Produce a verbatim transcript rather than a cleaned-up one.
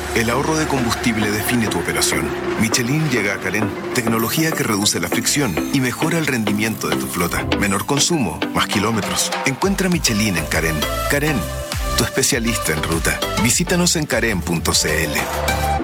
El ahorro de combustible define tu operación. Michelin llega a Carén, tecnología que reduce la fricción y mejora el rendimiento de tu flota. Menor consumo, más kilómetros. Encuentra Michelin en Carén. Carén, tu especialista en ruta. Visítanos en carén punto c l.